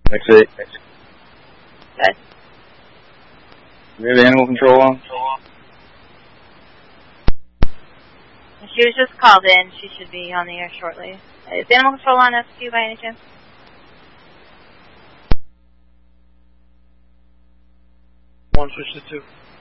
Exit. Good. We have animal control on? She was just called in. She should be on the air shortly. Is animal control on SQ by any chance? One switch to 2.